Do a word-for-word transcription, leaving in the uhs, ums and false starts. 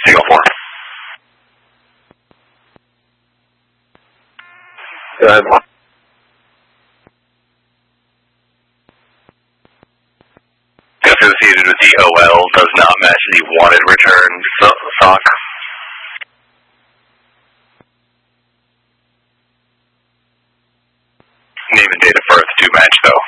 Eagle four. Go ahead. Associated with the O L does not match the wanted return so sock. Name and date of birth do match though.